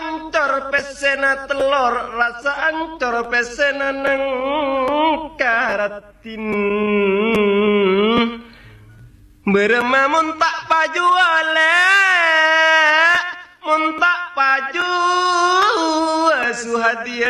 ancor pesena telur, rasa ancor pesena nang karatin. Berema muntak paju ale, muntak paju suhadia.